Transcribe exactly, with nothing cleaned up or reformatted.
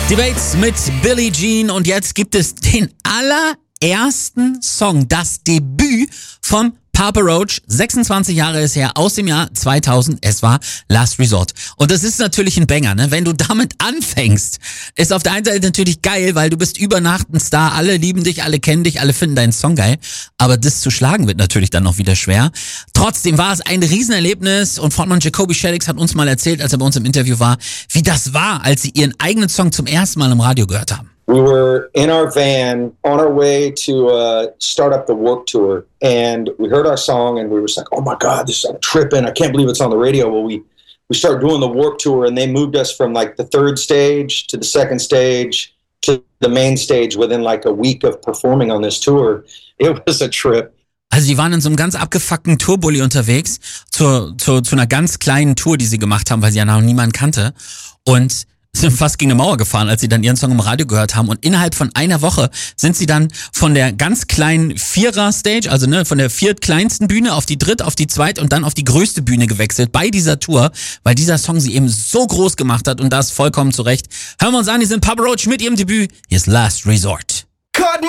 Die Bates mit Billie Jean und jetzt gibt es den allerersten Song, das Debüt von Papa Roach, sechsundzwanzig Jahre ist her, aus dem Jahr zweitausend, es war Last Resort. Und das ist natürlich ein Banger, ne? Wenn du damit anfängst, ist auf der einen Seite natürlich geil, weil du bist über Nacht ein Star, alle lieben dich, alle kennen dich, alle finden deinen Song geil, aber das zu schlagen wird natürlich dann noch wieder schwer. Trotzdem war es ein Riesenerlebnis und Frontmann Jacoby Shaddix hat uns mal erzählt, als er bei uns im Interview war, wie das war, als sie ihren eigenen Song zum ersten Mal im Radio gehört haben. We were in our van on our way to uh, start up the Warped Tour, and we heard our song, and we were just like, "Oh my God, this is like tripping! I can't believe it's on the radio." Well, we we started doing the Warped Tour, and they moved us from like the third stage to the second stage to the main stage within like a week of performing on this tour. It was a trip. Also die waren in so einem ganz abgefuckten Tourbully unterwegs, zu, zu, zu einer ganz kleinen Tour, die sie gemacht haben, weil sie ja noch niemanden kannte. Und sind fast gegen eine Mauer gefahren, als sie dann ihren Song im Radio gehört haben. Und innerhalb von einer Woche sind sie dann von der ganz kleinen Vierer-Stage, also ne, von der viertkleinsten Bühne auf die dritt, auf die zweit und dann auf die größte Bühne gewechselt bei dieser Tour, weil dieser Song sie eben so groß gemacht hat und das vollkommen zu Recht. Hören wir uns an, die sind Papa Roach mit ihrem Debüt. Hier ist Last Resort.